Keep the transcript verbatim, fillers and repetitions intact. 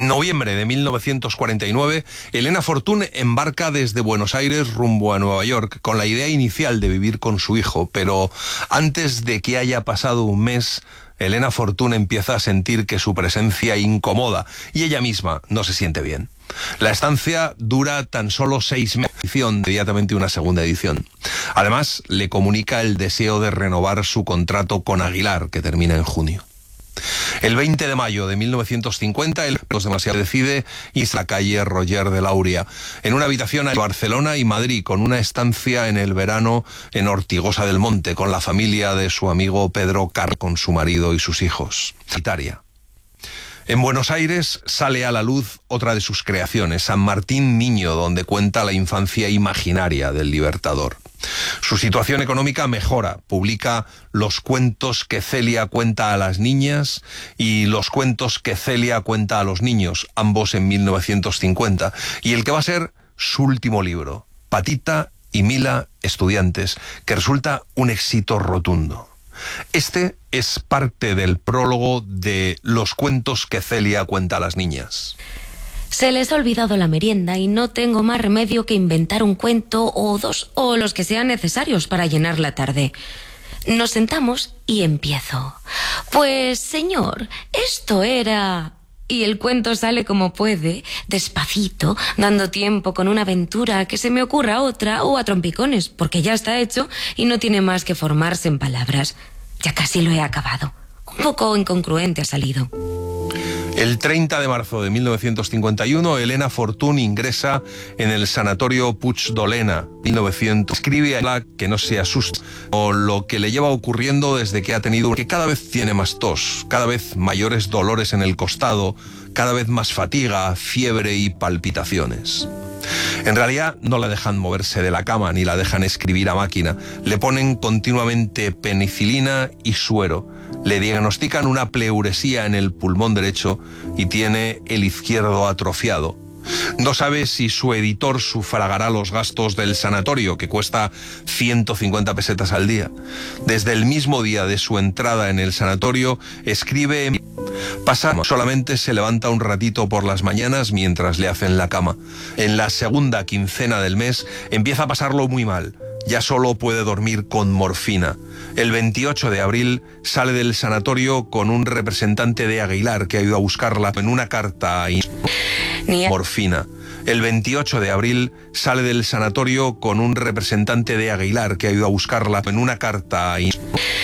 Noviembre de mil novecientos cuarenta y nueve, Elena Fortún embarca desde Buenos Aires rumbo a Nueva York con la idea inicial de vivir con su hijo, pero antes de que haya pasado un mes, Elena Fortún empieza a sentir que su presencia incomoda y ella misma no se siente bien. La estancia dura tan solo seis meses, inmediatamente una segunda edición. Además, le comunica el deseo de renovar su contrato con Aguilar, que termina en junio. El veinte de mayo de mil novecientos cincuenta, el Los Demasiado decide irse a la calle Roger de Lauria, en una habitación en Barcelona y Madrid, con una estancia en el verano en Ortigosa del Monte, con la familia de su amigo Pedro Car, con su marido y sus hijos. Italia. En Buenos Aires sale a la luz otra de sus creaciones, San Martín Niño, donde cuenta la infancia imaginaria del Libertador. Su situación económica mejora, publica Los cuentos que Celia cuenta a las niñas y Los cuentos que Celia cuenta a los niños, ambos en mil novecientos cincuenta, y el que va a ser su último libro, Patita y Mila estudiantes, que resulta un éxito rotundo. Este es parte del prólogo de Los cuentos que Celia cuenta a las niñas. Se les ha olvidado la merienda y no tengo más remedio que inventar un cuento o dos, o los que sean necesarios para llenar la tarde. Nos sentamos y empiezo. Pues, señor, esto era... Y el cuento sale como puede, despacito, dando tiempo con una aventura que se me ocurra otra o a trompicones, porque ya está hecho y no tiene más que formarse en palabras. Ya casi lo he acabado. Un poco incongruente ha salido. El treinta de marzo de mil novecientos cincuenta y uno, Elena Fortún ingresa en el sanatorio Puig d'Olena. mil novecientos Escribe a ella que no se asuste o lo que le lleva ocurriendo desde que ha tenido, que cada vez tiene más tos, cada vez mayores dolores en el costado, cada vez más fatiga, fiebre y palpitaciones. En realidad no la dejan moverse de la cama ni la dejan escribir a máquina. Le ponen continuamente penicilina y suero. Le diagnostican una pleuresía en el pulmón derecho y tiene el izquierdo atrofiado. No sabe si su editor sufragará los gastos del sanatorio, que cuesta ciento cincuenta pesetas al día. Desde el mismo día de su entrada en el sanatorio, escribe... Pasa, solamente se levanta un ratito por las mañanas mientras le hacen la cama. En la segunda quincena del mes empieza a pasarlo muy mal. Ya solo puede dormir con morfina. El veintiocho de abril sale del sanatorio con un representante de Aguilar que ha ido a buscarla en una carta a morfina. El veintiocho de abril sale del sanatorio con un representante de Aguilar que ha ido a buscarla en una carta a